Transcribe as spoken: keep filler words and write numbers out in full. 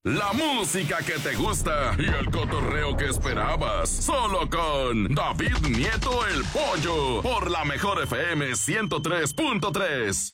La música que te gusta y el cotorreo que esperabas. Solo con David Nieto el Pollo. Por la Mejor F M ciento tres punto tres.